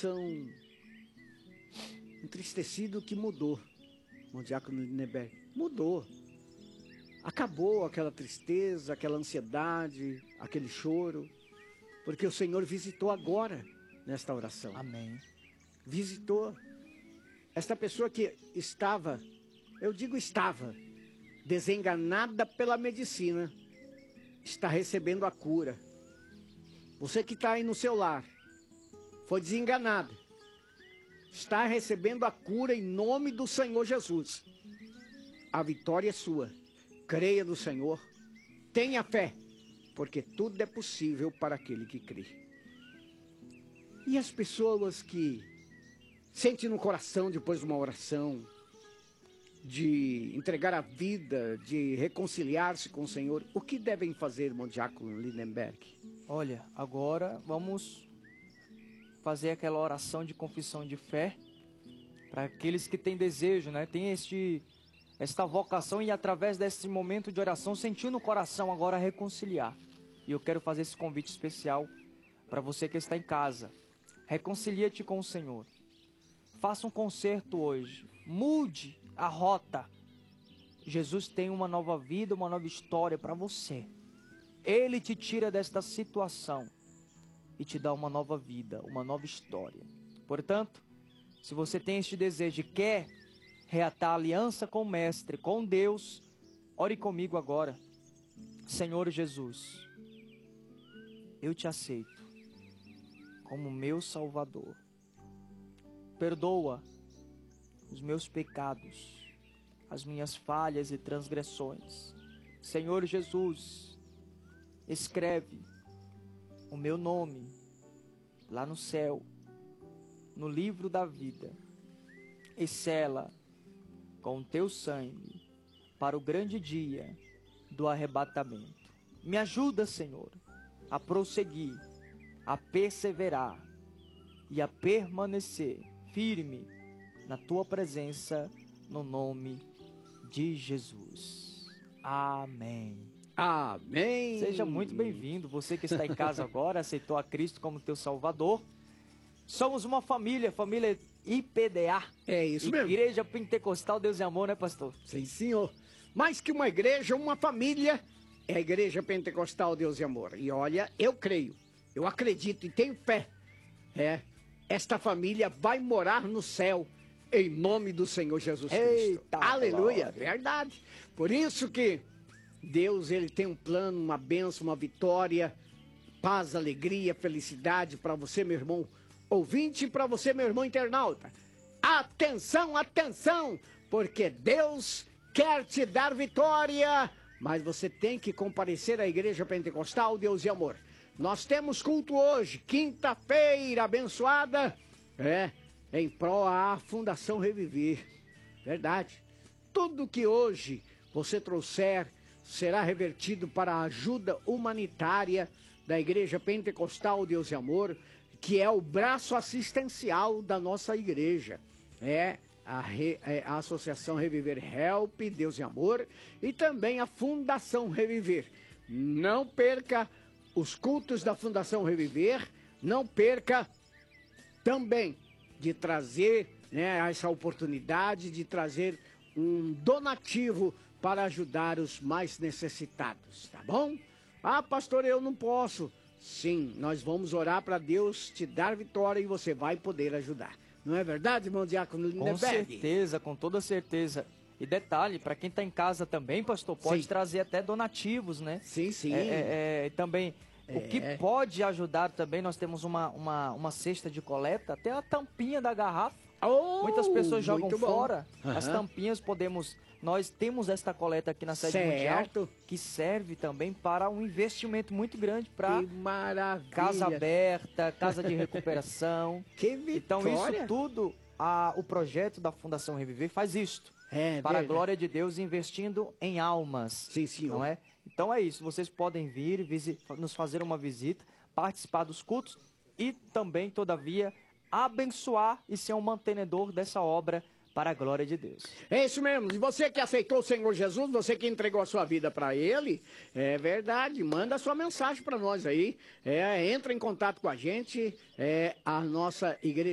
coração entristecido que mudou. O diácono Lindenberg mudou. Acabou aquela tristeza, aquela ansiedade, aquele choro, porque o Senhor visitou agora nesta oração. Amém. Visitou esta pessoa que estava, eu digo estava, desenganada pela medicina, está recebendo a cura. Você que está aí no seu lar, foi desenganado, está recebendo a cura em nome do Senhor Jesus. A vitória é sua. Creia no Senhor, tenha fé, porque tudo é possível para aquele que crê. E as pessoas que sentem no coração depois de uma oração, de entregar a vida, de reconciliar-se com o Senhor, o que devem fazer, irmão diácono Lindenberg? Olha, agora vamos fazer aquela oração de confissão de fé para aqueles que têm desejo, né? Tem esta vocação e através desse momento de oração sentir no coração agora reconciliar. E eu quero fazer esse convite especial para você que está em casa. Reconcilia-te com o Senhor. Faça um concerto hoje. Mude a rota. Jesus tem uma nova vida, uma nova história para você. Ele te tira desta situação e te dá uma nova vida, uma nova história. Portanto, se você tem este desejo e quer reatar a aliança com o Mestre, com Deus, ore comigo agora. Senhor Jesus, eu te aceito como meu Salvador. Perdoa os meus pecados, as minhas falhas e transgressões. Senhor Jesus, escreve o meu nome lá no céu, no livro da vida, e sela com o teu sangue para o grande dia do arrebatamento. Me ajuda, Senhor, a prosseguir, a perseverar e a permanecer firme na tua presença, no nome de Jesus. Amém. Amém. Seja muito bem-vindo, você que está em casa agora, aceitou a Cristo como teu Salvador. Somos uma família IPDA. É isso mesmo. Igreja Pentecostal Deus e Amor, né, pastor? Sim, senhor. Mais que uma igreja, uma família, é a Igreja Pentecostal Deus e Amor. E olha, eu creio, eu acredito e tenho fé. Esta família vai morar no céu, em nome do Senhor Jesus Cristo. Eita, aleluia, glória. verdade. Por isso que Deus, ele tem um plano, uma bênção, uma vitória, paz, alegria, felicidade para você, meu irmão ouvinte, e para você, meu irmão internauta. Atenção, atenção, porque Deus quer te dar vitória, mas você tem que comparecer à Igreja Pentecostal Deus e Amor. Nós temos culto hoje, quinta-feira abençoada, em prol à Fundação Reviver. Verdade. Tudo que hoje você trouxer será revertido para a ajuda humanitária da Igreja Pentecostal Deus e Amor, que é o braço assistencial da nossa igreja. A Associação Reviver Help, Deus e Amor, e também a Fundação Reviver. Não perca os cultos da Fundação Reviver, não perca também de trazer essa oportunidade de trazer um donativo para ajudar os mais necessitados, tá bom? Ah, pastor, eu não posso. Sim, nós vamos orar para Deus te dar vitória e você vai poder ajudar. Não é verdade, irmão diácono Lindenberg? Com certeza, com toda certeza. E detalhe, para quem está em casa também, pastor, pode trazer até donativos, né? Sim, sim. Também, o que pode ajudar também, nós temos uma cesta de coleta, até a tampinha da garrafa. Muitas pessoas jogam fora. As tampinhas nós temos esta coleta aqui na sede mundial, que serve também para um investimento muito grande para casa aberta, casa de recuperação. Que vitória! Então isso tudo, o projeto da Fundação Reviver faz isto. Para a glória de Deus, investindo em almas. Sim, senhor. Não é? Então é isso, vocês podem vir, nos fazer uma visita, participar dos cultos e também, todavia, abençoar e ser um mantenedor dessa obra para a glória de Deus. É isso mesmo. E você que aceitou o Senhor Jesus, você que entregou a sua vida para Ele, é verdade, manda a sua mensagem para nós aí. Entra em contato com a gente, a nossa igreja.